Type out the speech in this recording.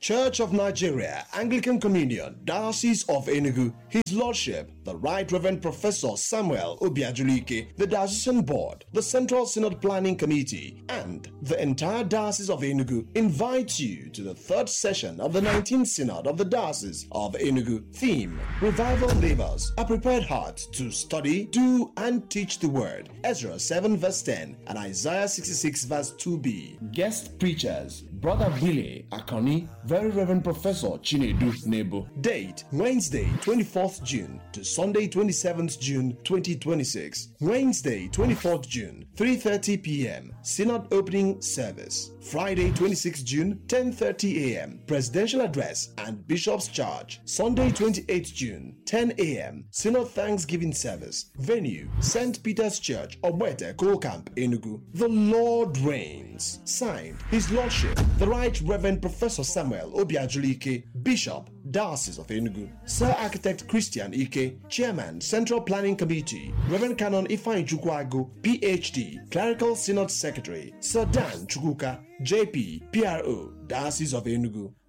Church of Nigeria, Anglican Communion, Diocese of Enugu, His Lordship, the Right Reverend Professor Samuel Obiajulike, the Diocesan Board, the Central Synod Planning Committee, and the entire Diocese of Enugu invite you to the third session of the 19th Synod of the Diocese of Enugu. Theme: Revival Labors, a prepared heart to study, do, and teach the Word. Ezra 7 verse 10 and Isaiah 66 verse 2b. Guest preachers: Brother Billy Akoni, Very Reverend Professor Chinedu Nebo. Date: Wednesday 24th June to Sunday 27th June 2026. Wednesday 24th June 3:30 p.m. Synod opening service. Friday 26th June 10:30 a.m. Presidential address and Bishop's charge. Sunday 28th June 10 a.m. Synod Thanksgiving service. Venue: St. Peter's Church, Obwete, Coal Camp, Enugu. The Lord reigns. Signed, His Lordship, the Right Reverend Professor Samuel Obiajulike, Bishop, Diocese of Enugu. Sir Architect Christian Ike, Chairman, Central Planning Committee. Reverend Canon Ifeanyi Chukwago, PhD, Clerical Synod Secretary. Sir Dan Chukwuka, JP, PRO, Diocese of Enugu.